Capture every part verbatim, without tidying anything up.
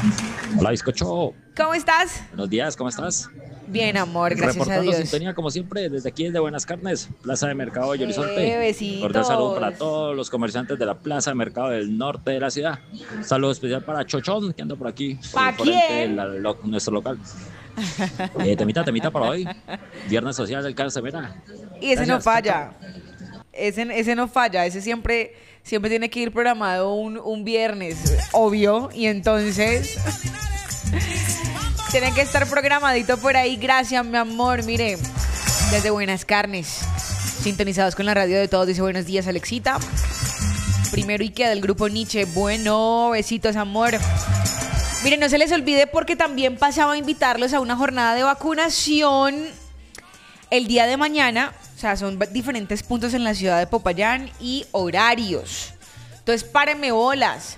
Hola, bizcocho. ¿Cómo estás? Buenos días, ¿cómo estás? Bien, amor, gracias a Reportando Dios. sintonía como siempre desde aquí desde Buenas Carnes, Plaza de Mercado de Eh, Horizonte. Cordial saludo para besitos. todos los comerciantes de la Plaza de Mercado del norte de la ciudad. Un saludo especial para Chochón, que anda por aquí, por el ¿Pa' frente de quién? la- lo- nuestro local. Eh, temita, temita para hoy. Viernes social del cáncer, mira. Y ese no Gracias, chao, chao. falla. Ese, ese no falla. Ese siempre, siempre tiene que ir programado un, un viernes, obvio. Y entonces tiene que estar programadito por ahí. Gracias, mi amor. Mire, desde Buenas Carnes, sintonizados con la radio de todos. Dice buenos días, Alexita. Primero Ikea del grupo Nietzsche. Bueno, besitos, amor. Miren, no se les olvide porque también pasaba a invitarlos a una jornada de vacunación el día de mañana. O sea, son diferentes puntos en la ciudad de Popayán y horarios. Entonces, párenme bolas.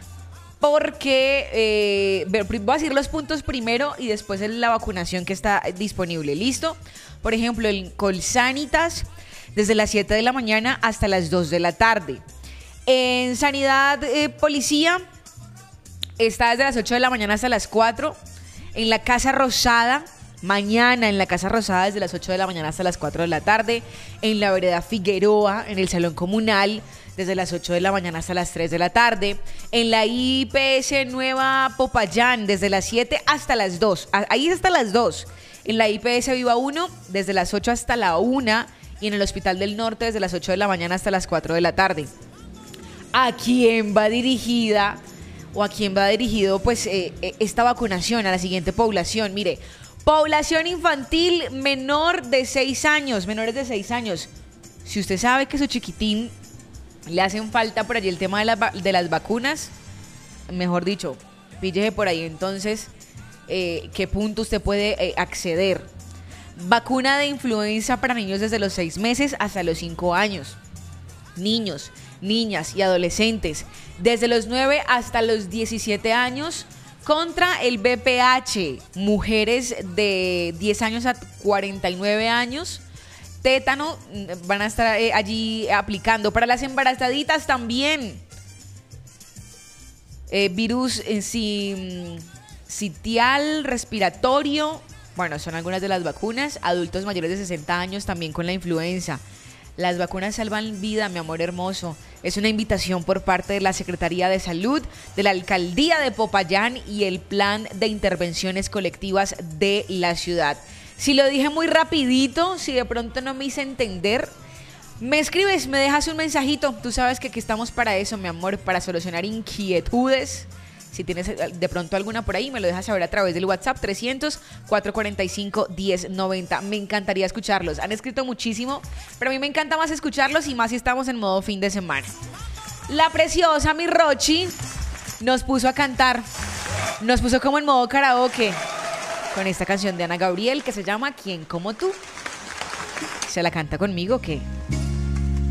Porque eh, voy a decir los puntos primero y después la vacunación que está disponible. ¿Listo? Por ejemplo, el Colsanitas desde las siete de la mañana hasta las dos de la tarde. En Sanidad eh, Policía está desde las ocho de la mañana hasta las cuatro. En la Casa Rosada, mañana en la Casa Rosada desde las ocho de la mañana hasta las cuatro de la tarde. En la Vereda Figueroa, en el Salón Comunal, desde las ocho de la mañana hasta las tres de la tarde. En la I P S Nueva Popayán, desde las siete hasta las dos. Ahí hasta las dos. En la I P S Viva uno, desde las ocho hasta la una. Y en el Hospital del Norte, desde las ocho de la mañana hasta las cuatro de la tarde. ¿A quién va dirigida o a quién va dirigido pues eh, esta vacunación? A la siguiente población. Mire, población infantil menor de seis años, menores de seis años. Si usted sabe que su chiquitín le hacen falta por allí el tema de, la, de las vacunas, mejor dicho, píllese por ahí entonces eh, qué punto usted puede eh, acceder. Vacuna de influenza para niños desde los seis meses hasta los cinco años. Niños, niñas y adolescentes desde los nueve hasta los diecisiete años contra el V P H, mujeres de diez años a cuarenta y nueve años, tétano van a estar eh, allí aplicando. Para las embarazaditas también, eh, virus eh, si, sitial, respiratorio, bueno, son algunas de las vacunas. Adultos mayores de sesenta años también con la influenza. Las vacunas salvan vida, mi amor hermoso. Es una invitación por parte de la Secretaría de Salud, de la Alcaldía de Popayán y el Plan de Intervenciones Colectivas de la ciudad. Si lo dije muy rapidito, si de pronto no me hice entender, me escribes, me dejas un mensajito. Tú sabes que aquí estamos para eso, mi amor, para solucionar inquietudes. Si tienes de pronto alguna por ahí, me lo dejas saber a través del WhatsApp trescientos, cuatrocientos cuarenta y cinco, diez noventa. Me encantaría escucharlos. Han escrito muchísimo, pero a mí me encanta más escucharlos y más si estamos en modo fin de semana. La preciosa mi Rochi nos puso a cantar. Nos puso como en modo karaoke con esta canción de Ana Gabriel que se llama ¿Quién como tú? ¿Se la canta conmigo o qué?